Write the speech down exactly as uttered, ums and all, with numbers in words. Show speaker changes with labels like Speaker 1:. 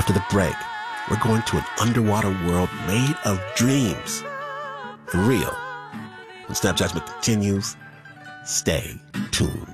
Speaker 1: After the break, we're going to an underwater world made of dreams. For real. When Snap Judgment continues, stay tuned.